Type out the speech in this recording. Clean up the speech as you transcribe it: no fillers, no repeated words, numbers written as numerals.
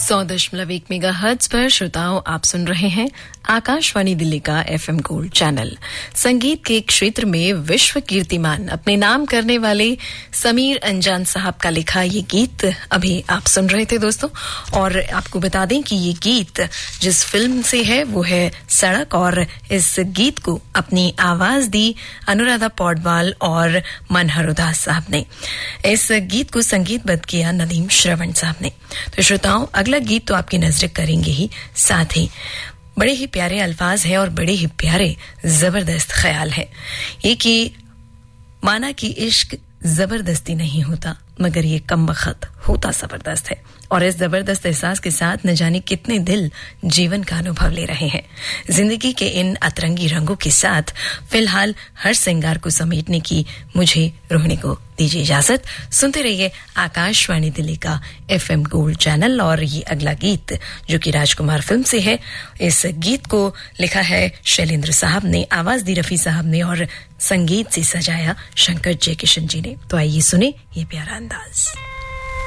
100.1 megahertz पर श्रोताओं आप सुन रहे हैं आकाशवाणी दिल्ली का एफएम गोल्ड चैनल। संगीत के क्षेत्र में विश्व कीर्तिमान अपने नाम करने वाले समीर अंजान साहब का लिखा ये गीत अभी आप सुन रहे थे दोस्तों। और आपको बता दें कि ये गीत जिस फिल्म से है वो है सड़क, और इस गीत को अपनी आवाज दी अनुराधा पौडवाल और मनहर उदास साहब ने। इस गीत को संगीतबद्ध किया नदीम श्रवण साहब ने। तो श्रोताओं, अगला गीत तो आपकी नजर करेंगे ही, साथ ही बड़े ही प्यारे अल्फाज हैं और बड़े ही प्यारे जबरदस्त ख्याल है। ये कि माना कि इश्क जबरदस्ती नहीं होता, मगर ये कमबख्त होता जबरदस्त है। और इस जबरदस्त एहसास के साथ न जाने कितने दिल जीवन का अनुभव ले रहे हैं। जिंदगी के इन अतरंगी रंगों के साथ फिलहाल हर श्रृंगार को समेटने की मुझे रोहिणी को दीजिए इजाजत। सुनते रहिए आकाशवाणी दिल्ली का एफएम गोल्ड चैनल। और ये अगला गीत जो कि राजकुमार फिल्म से है, इस गीत को लिखा है शैलेंद्र साहब ने, आवाज दी रफी साहब ने और संगीत से सजाया शंकर जयकिशन जी ने। तो आइए सुने ये प्यारा अंदाज।